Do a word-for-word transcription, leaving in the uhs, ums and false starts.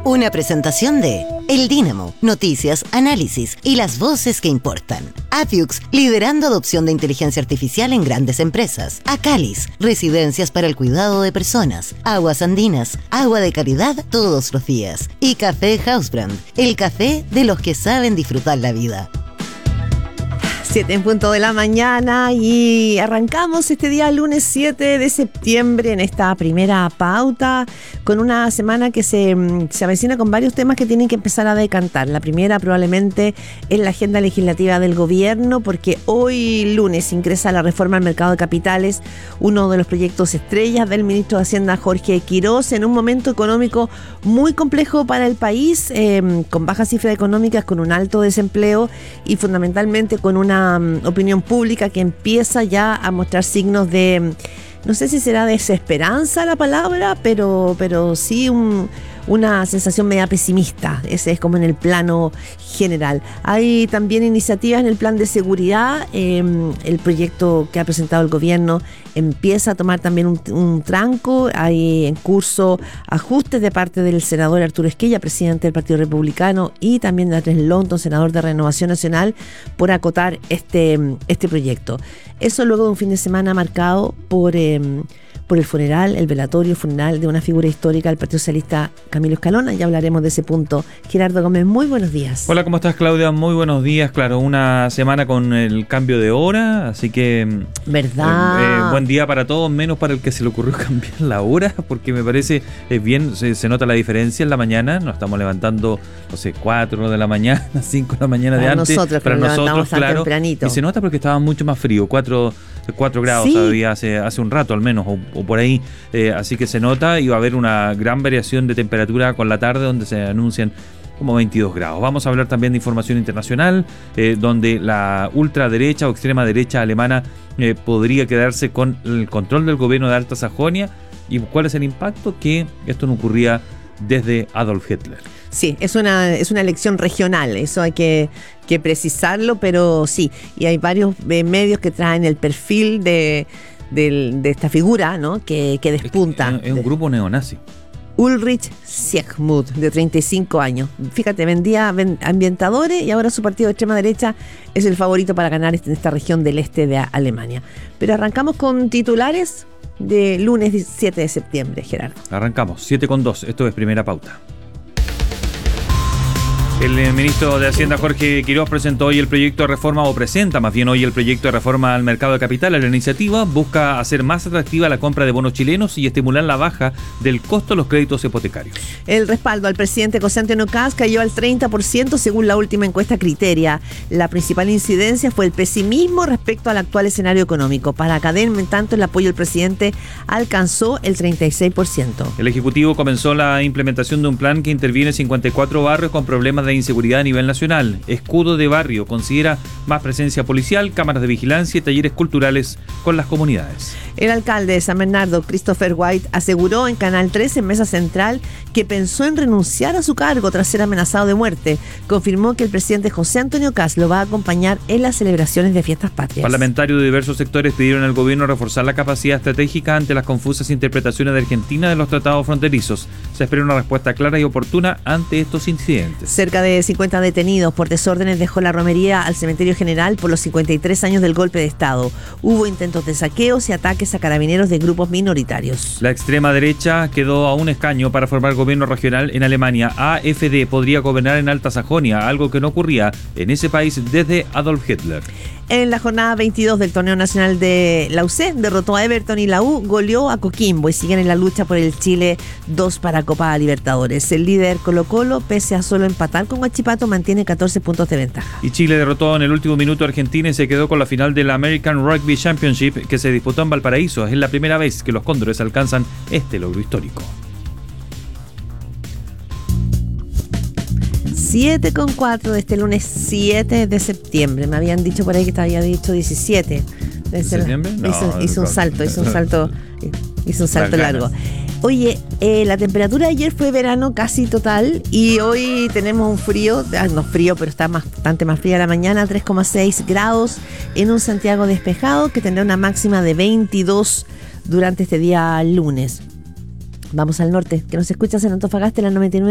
Una presentación de El Dínamo, noticias, análisis y las voces que importan. Apiux, liderando adopción de inteligencia artificial en grandes empresas. Acalis, residencias para el cuidado de personas. Aguas Andinas, agua de calidad todos los días. Y Café Housebrand, el café de los que saben disfrutar la vida. siete en punto de la mañana y arrancamos este día lunes siete de septiembre en esta primera pauta con una semana que se, se avecina con varios temas que tienen que empezar a decantar. La primera probablemente es la agenda legislativa del gobierno, porque hoy lunes ingresa la reforma al mercado de capitales, uno de los proyectos estrellas del ministro de Hacienda Jorge Quirós, en un momento económico muy complejo para el país, eh, con bajas cifras económicas, con un alto desempleo y fundamentalmente con una opinión pública que empieza ya a mostrar signos de, no sé si será desesperanza la palabra, pero, pero sí un, una sensación media pesimista. Ese es como en el plano general. Hay también iniciativas en el plan de seguridad. Eh, el proyecto que ha presentado el gobierno empieza a tomar también un, un tranco. Hay en curso ajustes de parte del senador Arturo Esquella, presidente del Partido Republicano, y también de Andrés Lonton, senador de Renovación Nacional, por acotar este, este proyecto. Eso luego de un fin de semana marcado por... Eh, por el funeral, el velatorio funeral de una figura histórica del Partido Socialista, Camilo Escalona. Ya hablaremos de ese punto. Gerardo Gómez, muy buenos días. Hola, ¿cómo estás, Claudia? Muy buenos días. Claro, una semana con el cambio de hora, así que... ¿Verdad? Eh, eh, buen día para todos, menos para el que se le ocurrió cambiar la hora, porque me parece eh, bien, se, se nota la diferencia en la mañana. Nos estamos levantando, no sé, cuatro de la mañana, cinco de la mañana para de antes. Nosotros, para nosotros, claro. Tempranito. Y se nota porque estaba mucho más frío, cuatro grados ¿Sí? Todavía hace, hace un rato al menos, o, o por ahí. Eh, así que se nota y va a haber una gran variación de temperatura con la tarde, donde se anuncian como veintidós grados. Vamos a hablar también de información internacional, eh, donde la ultraderecha o extrema derecha alemana eh, podría quedarse con el control del gobierno de Alta Sajonia. ¿Y cuál es el impacto? Que esto no ocurría desde Adolf Hitler. Sí, es una, es una elección regional, eso hay que, que precisarlo, pero sí, y hay varios eh, medios que traen el perfil de, de, de esta figura, ¿no? que, que despunta. Es, que es un grupo neonazi. Ulrich Siegmund, de treinta y cinco años. Fíjate, vendía ambientadores y ahora su partido de extrema derecha es el favorito para ganar en esta región del este de Alemania. Pero arrancamos con titulares de lunes siete de septiembre, Gerardo. Arrancamos, siete con dos, esto es Primera Pauta. El ministro de Hacienda Jorge Quirós presentó hoy el proyecto de reforma, o presenta más bien hoy el proyecto de reforma al mercado de capitales. La iniciativa busca hacer más atractiva la compra de bonos chilenos y estimular la baja del costo de los créditos hipotecarios. El respaldo al presidente José Antonio Kast cayó al treinta por ciento según la última encuesta Criteria. La principal incidencia fue el pesimismo respecto al actual escenario económico. Para Cadena, en tanto, el apoyo del presidente alcanzó el treinta y seis por ciento. El Ejecutivo comenzó la implementación de un plan que interviene en cincuenta y cuatro barrios con problemas de inseguridad a nivel nacional. Escudo de barrio considera más presencia policial, cámaras de vigilancia y talleres culturales con las comunidades. El alcalde de San Bernardo, Christopher White, aseguró en Canal tres, en Mesa Central, que pensó en renunciar a su cargo tras ser amenazado de muerte. Confirmó que el presidente José Antonio Kast lo va a acompañar en las celebraciones de fiestas patrias. Parlamentarios de diversos sectores pidieron al gobierno reforzar la capacidad estratégica ante las confusas interpretaciones de Argentina de los tratados fronterizos. Se espera una respuesta clara y oportuna ante estos incidentes. Cerca de cincuenta detenidos por desórdenes dejó la romería al cementerio general por los cincuenta y tres años del golpe de Estado. Hubo intentos de saqueos y ataques a carabineros de grupos minoritarios. La extrema derecha quedó a un escaño para formar gobierno regional en Alemania. A F D podría gobernar en Alta Sajonia, algo que no ocurría en ese país desde Adolf Hitler. En la jornada veintidós del torneo nacional de la U C, derrotó a Everton y la U goleó a Coquimbo y siguen en la lucha por el Chile dos para Copa Libertadores. El líder Colo-Colo, pese a solo empatar con Huachipato, mantiene catorce puntos de ventaja. Y Chile derrotó en el último minuto a Argentina y se quedó con la final del American Rugby Championship que se disputó en Valparaíso. Es la primera vez que los cóndores alcanzan este logro histórico. siete con cuatro de este lunes siete de septiembre. Me habían dicho por ahí que te había dicho diecisiete. ¿De septiembre? No, hizo, hizo un salto, hizo un salto, hizo un salto Las largo. ganas. Oye, eh, la temperatura de ayer fue verano casi total y hoy tenemos un frío, ah, no frío, pero está más, bastante más fría la mañana, tres coma seis grados en un Santiago despejado que tendrá una máxima de veintidós durante este día lunes. Vamos al norte, que nos escuchas en Antofagasta en la noventa y nueve.